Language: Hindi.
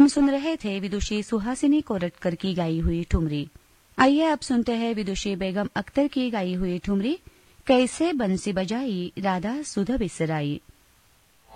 सुन रहे थे विदुषी सुहासिनी कोरटकर की गाई हुई ठुमरी। आइए अब सुनते हैं विदुषी बेगम अख्तर की गाई हुई ठुमरी कैसे बंसी बजाई राधा सुध बिसराई।